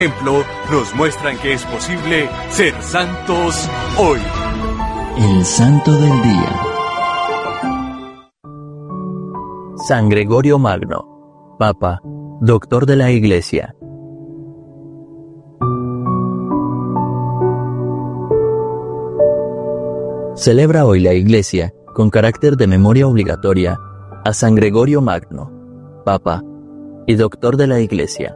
ejemplo nos muestran que es posible ser santos hoy. El Santo del Día. San Gregorio Magno, Papa, Doctor de la Iglesia. Celebra hoy la Iglesia, con carácter de memoria obligatoria, a San Gregorio Magno, Papa y Doctor de la Iglesia.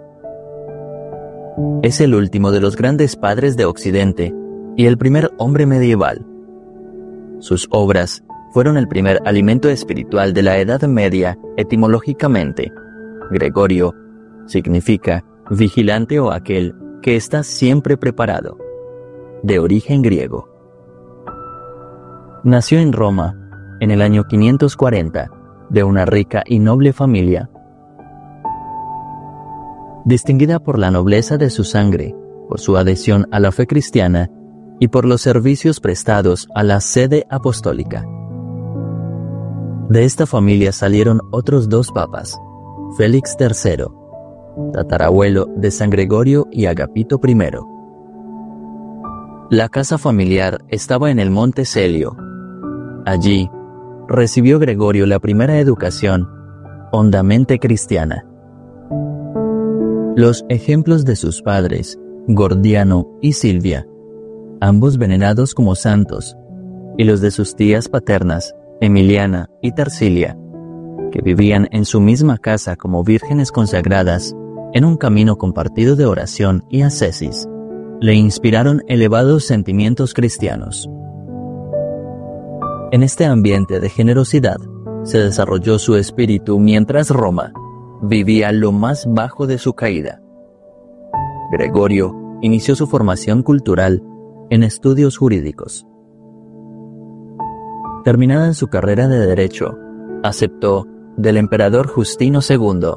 Es el último de los grandes padres de Occidente y el primer hombre medieval. Sus obras fueron el primer alimento espiritual de la Edad Media etimológicamente. Gregorio significa vigilante o aquel que está siempre preparado, de origen griego. Nació en Roma en el año 540 de una rica y noble familia. Distinguida por la nobleza de su sangre, por su adhesión a la fe cristiana y por los servicios prestados a la sede apostólica. De esta familia salieron otros dos papas, Félix III, tatarabuelo de San Gregorio, y Agapito I. La casa familiar estaba en el Monte Celio. Allí recibió Gregorio la primera educación hondamente cristiana. Los ejemplos de sus padres, Gordiano y Silvia, ambos venerados como santos, y los de sus tías paternas, Emiliana y Tarsilia, que vivían en su misma casa como vírgenes consagradas en un camino compartido de oración y ascesis, le inspiraron elevados sentimientos cristianos. En este ambiente de generosidad se desarrolló su espíritu mientras Roma vivía lo más bajo de su caída. Gregorio inició su formación cultural en estudios jurídicos. Terminada su carrera de Derecho, aceptó del emperador Justino II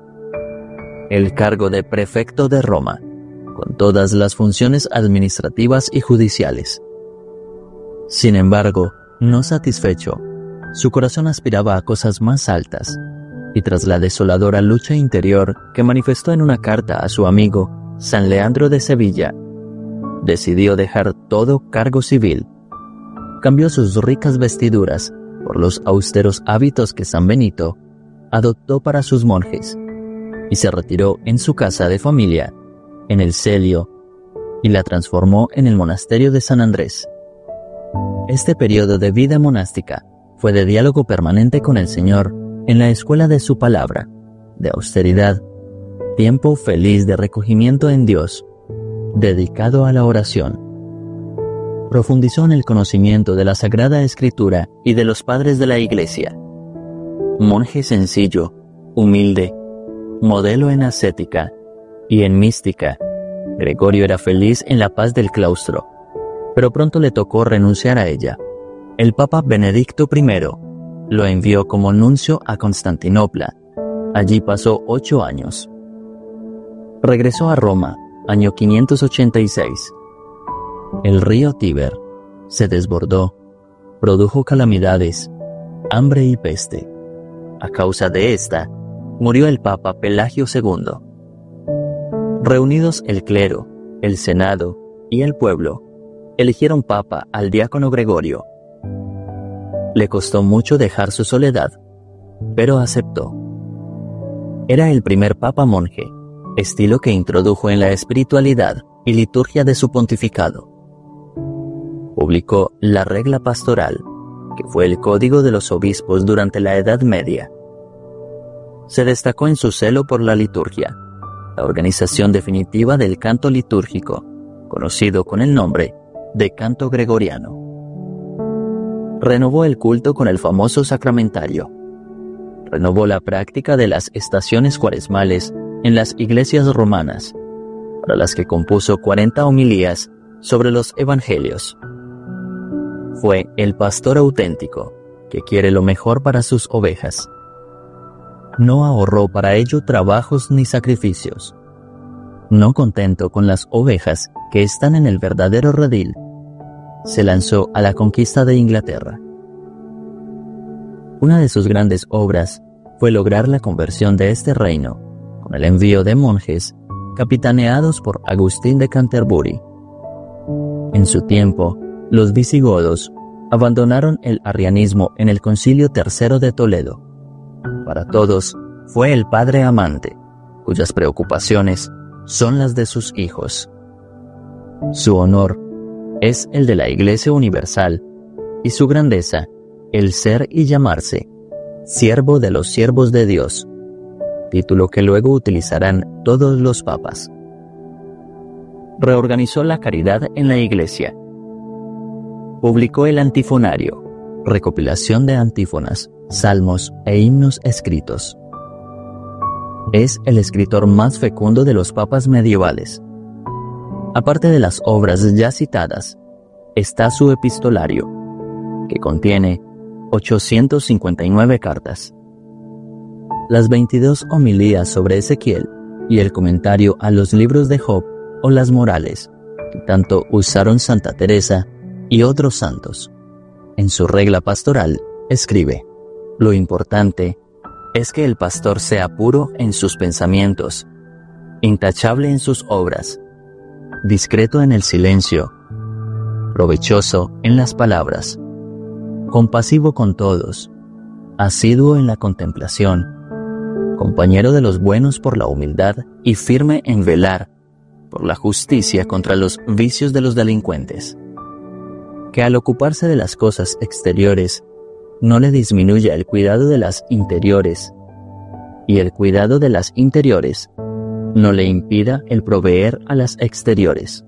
el cargo de prefecto de Roma, con todas las funciones administrativas y judiciales. Sin embargo, no satisfecho, su corazón aspiraba a cosas más altas, y tras la desoladora lucha interior que manifestó en una carta a su amigo San Leandro de Sevilla, decidió dejar todo cargo civil. Cambió sus ricas vestiduras por los austeros hábitos que San Benito adoptó para sus monjes, y se retiró en su casa de familia, en el Celio, y la transformó en el monasterio de San Andrés. Este periodo de vida monástica fue de diálogo permanente con el Señor en la escuela de su palabra, de austeridad, tiempo feliz de recogimiento en Dios, dedicado a la oración. Profundizó en el conocimiento de la Sagrada Escritura y de los padres de la Iglesia. Monje sencillo, humilde, modelo en ascética y en mística, Gregorio era feliz en la paz del claustro, pero pronto le tocó renunciar a ella. El Papa Benedicto I lo envió como nuncio a Constantinopla. Allí pasó 8 años. Regresó a Roma, año 586. El río Tíber se desbordó, produjo calamidades, hambre y peste. A causa de esta, murió el Papa Pelagio II. Reunidos el clero, el senado y el pueblo, eligieron papa al diácono Gregorio. Le costó mucho dejar su soledad, pero aceptó. Era el primer papa monje, estilo que introdujo en la espiritualidad y liturgia de su pontificado. Publicó la Regla Pastoral, que fue el código de los obispos durante la Edad Media. Se destacó en su celo por la liturgia, la organización definitiva del canto litúrgico, conocido con el nombre de canto gregoriano. Renovó el culto con el famoso sacramentario. Renovó la práctica de las estaciones cuaresmales en las iglesias romanas, para las que compuso 40 homilías sobre los evangelios. Fue el pastor auténtico que quiere lo mejor para sus ovejas. No ahorró para ello trabajos ni sacrificios. No contento con las ovejas que están en el verdadero redil, se lanzó a la conquista de Inglaterra. Una de sus grandes obras fue lograr la conversión de este reino, con el envío de monjes capitaneados por Agustín de Canterbury. En su tiempo, los visigodos abandonaron el arrianismo en el Concilio III de Toledo. Para todos, fue el padre amante, cuyas preocupaciones son las de sus hijos. Su honor es el de la Iglesia Universal y su grandeza el ser y llamarse siervo de los siervos de Dios, título que luego utilizarán todos los papas. Reorganizó la caridad en la Iglesia. Publicó el Antifonario, recopilación de antífonas, salmos e himnos escritos. Es el escritor más fecundo de los papas medievales. Aparte de las obras ya citadas, está su epistolario, que contiene 859 cartas. Las 22 homilías sobre Ezequiel y el comentario a los libros de Job o las morales, que tanto usaron Santa Teresa y otros santos. En su regla pastoral, escribe: lo importante es que el pastor sea puro en sus pensamientos, intachable en sus obras, discreto en el silencio, provechoso en las palabras, compasivo con todos, asiduo en la contemplación, compañero de los buenos por la humildad y firme en velar por la justicia contra los vicios de los delincuentes. Que al ocuparse de las cosas exteriores no le disminuya el cuidado de las interiores, y el cuidado de las interiores no le impida el proveer a las exteriores.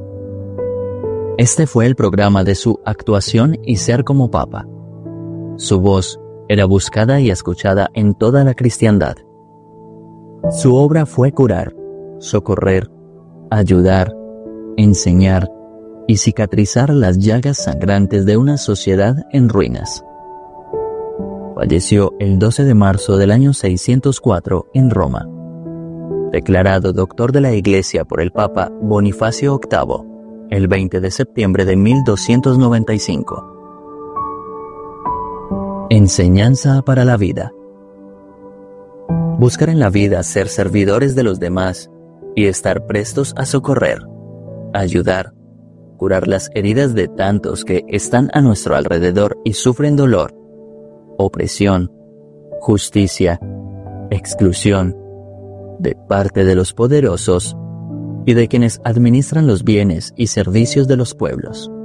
Este fue el programa de su actuación y ser como papa. Su voz era buscada y escuchada en toda la cristiandad. Su obra fue curar, socorrer, ayudar, enseñar y cicatrizar las llagas sangrantes de una sociedad en ruinas. Falleció el 12 de marzo del año 604 en Roma. Declarado doctor de la Iglesia por el Papa Bonifacio VIII, el 20 de septiembre de 1295. Enseñanza para la vida. Buscar en la vida ser servidores de los demás y estar prestos a socorrer, ayudar, curar las heridas de tantos que están a nuestro alrededor y sufren dolor, opresión, justicia, exclusión, de parte de los poderosos y de quienes administran los bienes y servicios de los pueblos.